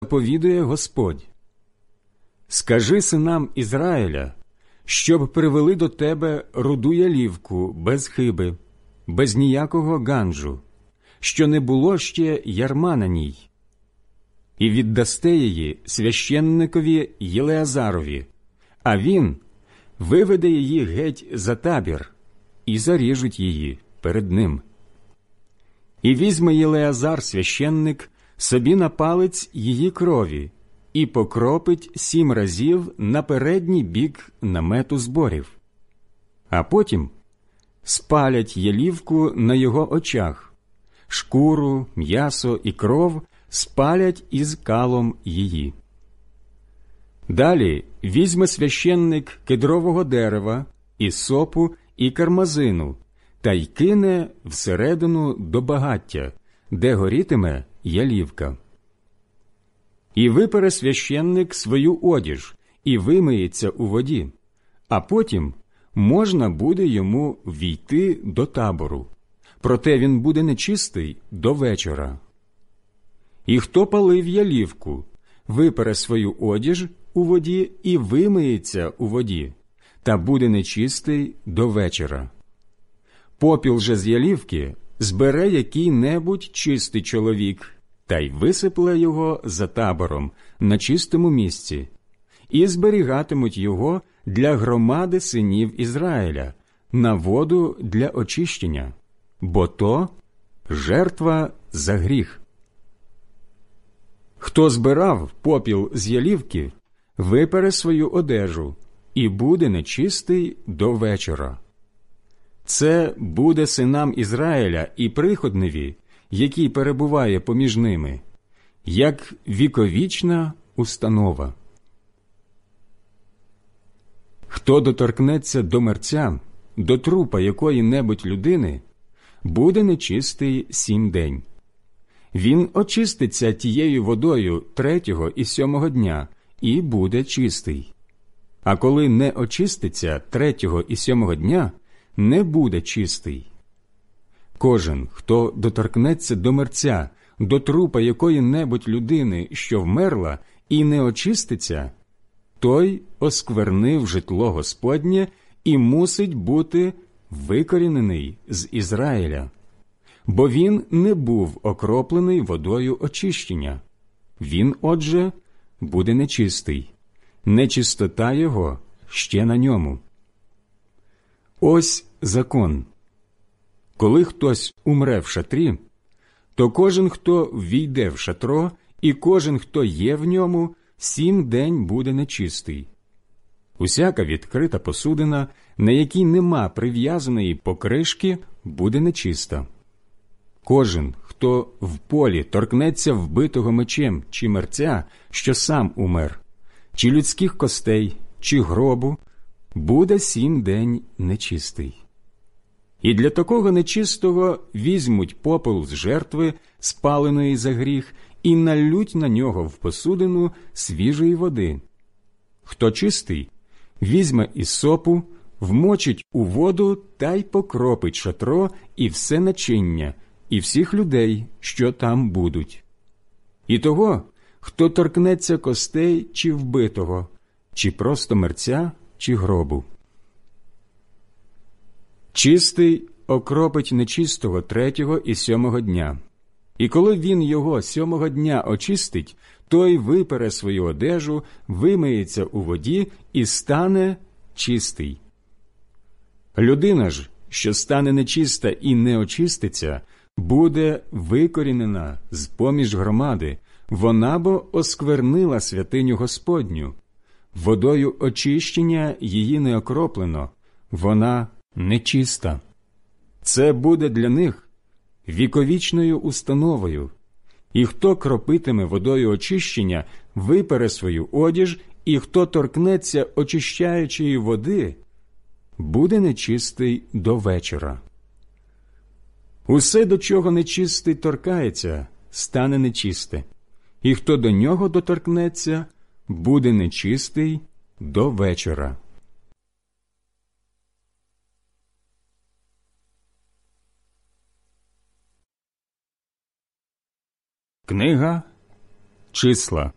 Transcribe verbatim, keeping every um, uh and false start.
заповідує Господь: «Скажи синам Ізраїля, щоб привели до тебе руду ялівку без хиби, без ніякого ганджу, що не було ще ярма на ній, і віддасте її священникові Єлеазарові, а він виведе її геть за табір і заріжуть її перед ним. І візьме Єлеазар священник собі на палець її крові і покропить сім разів на передній бік намету зборів, а потім спалять ялівку на його очах, шкуру, м'ясо і кров спалять із калом її. Далі візьме священник кедрового дерева, і сопу, і кармазину, та й кине всередину до багаття, де горітиме ялівка. І випере священник свою одіж, і вимиється у воді, а потім можна буде йому війти до табору, проте він буде нечистий до вечора. І хто палив ялівку, випере свою одіж у воді і вимиється у воді, та буде нечистий до вечора. Попіл же з ялівки збере який-небудь чистий чоловік, та й висипле його за табором на чистому місці, і зберігатимуть його для громади синів Ізраїля, на воду для очищення, бо то жертва за гріх. Хто збирав попіл з ялівки, випере свою одежу і буде нечистий до вечора. Це буде синам Ізраїля і приходневі, який перебуває поміж ними, як віковічна установа. Хто доторкнеться до мерця, до трупа якої-небудь людини, буде нечистий сім день. Він очиститься тією водою третього і сьомого дня і буде чистий. А коли не очиститься третього і сьомого дня, не буде чистий. Кожен, хто доторкнеться до мерця, до трупа якої-небудь людини, що вмерла, і не очиститься, той осквернив житло Господнє і мусить бути викорінений з Ізраїля. Бо він не був окроплений водою очищення. Він, отже, буде нечистий. Нечистота його ще на ньому. Ось закон. Коли хтось умре в шатрі, то кожен, хто ввійде в шатро, і кожен, хто є в ньому, сім день буде нечистий. Усяка відкрита посудина, на якій нема прив'язаної покришки, буде нечиста. Кожен, хто в полі торкнеться вбитого мечем чи мерця, що сам умер, чи людських костей, чи гробу, буде сім день нечистий. І для такого нечистого візьмуть попел з жертви, спаленої за гріх, і налють на нього в посудину свіжої води. Хто чистий, візьме ісопу, вмочить у воду та й покропить шатро і все начиння, і всіх людей, що там будуть. І того, хто торкнеться костей чи вбитого, чи просто мерця, чи гробу. Чистий окропить нечистого третього і сьомого дня. І коли він його сьомого дня очистить, той випере свою одежу, вимиється у воді і стане чистий. Людина ж, що стане нечиста і не очиститься, буде викорінена з-поміж громади, вона бо осквернила святиню Господню. Водою очищення її не окроплено, вона нечиста. Це буде для них віковічною установою. І хто кропитиме водою очищення, випере свою одіж, і хто торкнеться очищаючої води, буде нечистий до вечора. Усе, до чого нечистий торкається, стане нечисте, і хто до нього доторкнеться, буде нечистий до вечора. Книга Числа.